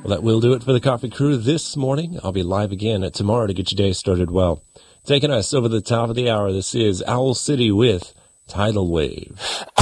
Well, that will do it for the Coffee Crew this morning. I'll be live again tomorrow to get your day started well. Taking us over the top of the hour, this is Owl City with Tidal Wave.